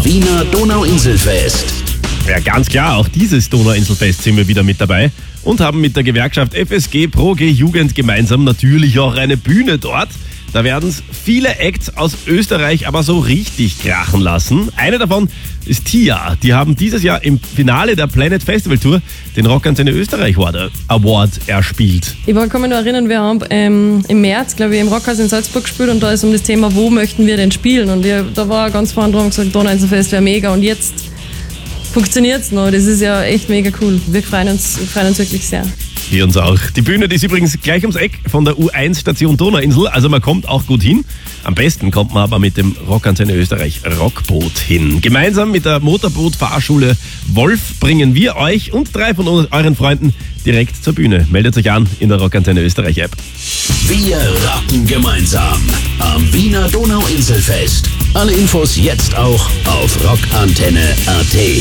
Wiener Donauinselfest. Ja, ganz klar, auch dieses Donauinselfest sind wir wieder mit dabei und haben mit der Gewerkschaft FSG Pro G Jugend gemeinsam natürlich auch eine Bühne dort. Da werden es viele Acts aus Österreich aber so richtig krachen lassen. Eine davon ist Tia. Die haben dieses Jahr im Finale der Planet Festival Tour den Rockantenne Österreich Award erspielt. Ich kann mich noch erinnern, wir haben im März, glaube ich, im Rockhaus in Salzburg gespielt und da ist um das Thema, wo möchten wir denn spielen? Und da war ganz vorne dran gesagt, Donauinselfest wäre mega und jetzt funktioniert es noch. Das ist ja echt mega cool. Wir freuen uns wirklich sehr. Wir uns auch. Die Bühne, die ist übrigens gleich ums Eck von der U1-Station Donauinsel, also man kommt auch gut hin. Am besten kommt man aber mit dem Rockantenne Österreich Rockboot hin. Gemeinsam mit der Motorboot-Fahrschule Wolf bringen wir euch und 3 von euren Freunden direkt zur Bühne. Meldet euch an in der Rockantenne Österreich App. Wir rocken gemeinsam am Wiener Donauinselfest. Alle Infos jetzt auch auf rockantenne.at.